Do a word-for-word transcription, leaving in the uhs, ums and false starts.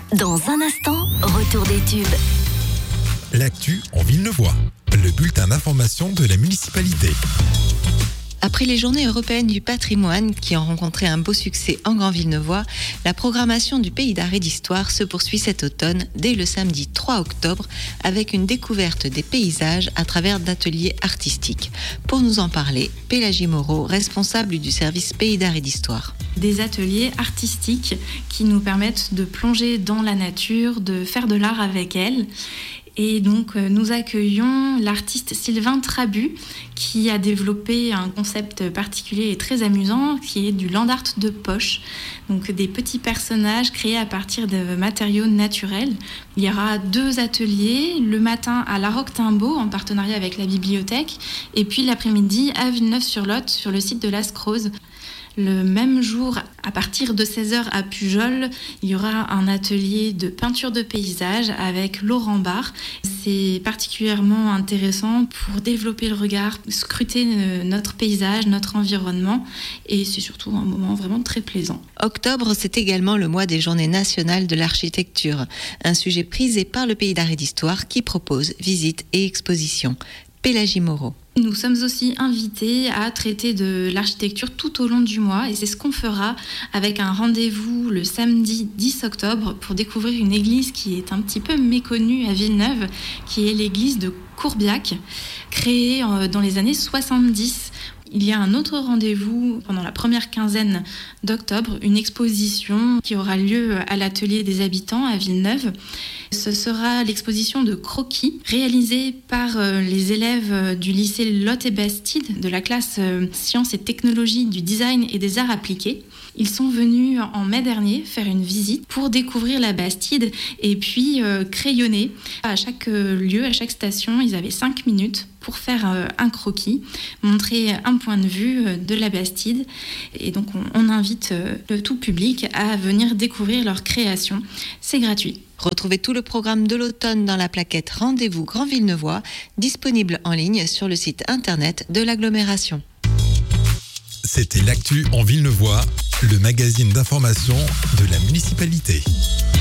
Dans un instant, retour des tubes. L'actu en Villeneuvois, le bulletin d'information de la municipalité. Après les journées européennes du patrimoine qui ont rencontré un beau succès en Grand Villeneuvois, la programmation du Pays d'art et d'histoire se poursuit cet automne dès le samedi trois octobre avec une découverte des paysages à travers d'ateliers artistiques. Pour nous en parler, Pélagie Moreau, responsable du service Pays d'art et d'histoire. Des ateliers artistiques qui nous permettent de plonger dans la nature, de faire de l'art avec elle. Et donc, nous accueillons l'artiste Sylvain Trabu, qui a développé un concept particulier et très amusant, qui est du land art de poche. Donc, des petits personnages créés à partir de matériaux naturels. Il y aura deux ateliers, le matin à La Roque-Timbaud, en partenariat avec la bibliothèque, et puis l'après-midi à Villeneuve-sur-Lot, sur le site de l'Ascrose. Le même jour, à partir de seize heures à Pujol, il y aura un atelier de peinture de paysage avec Laurent Barre. C'est particulièrement intéressant pour développer le regard, scruter notre paysage, notre environnement, et c'est surtout un moment vraiment très plaisant. Octobre, c'est également le mois des Journées nationales de l'architecture, un sujet prisé par le Pays d'art et d'histoire qui propose visites et expositions. Pélagie Moreau. Nous sommes aussi invités à traiter de l'architecture tout au long du mois et c'est ce qu'on fera avec un rendez-vous le samedi dix octobre pour découvrir une église qui est un petit peu méconnue à Villeneuve, qui est l'église de Courbiac, créée dans les années soixante-dix. Il y a un autre rendez-vous pendant la première quinzaine d'octobre, une exposition qui aura lieu à l'atelier des habitants à Villeneuve. Ce sera l'exposition de croquis réalisée par les élèves du lycée Lot et Bastide de la classe Sciences et Technologies du Design et des Arts Appliqués. Ils sont venus en mai dernier faire une visite pour découvrir la Bastide et puis euh, crayonner. À chaque lieu, à chaque station, ils avaient cinq minutes pour faire euh, un croquis, montrer un point de vue euh, de la Bastide. Et donc on, on invite euh, le tout public à venir découvrir leur création. C'est gratuit. Retrouvez tout le programme de l'automne dans la plaquette Rendez-vous Grand Villeneuvois, disponible en ligne sur le site internet de l'agglomération. C'était l'actu en Villeneuvois, le magazine d'information de la municipalité.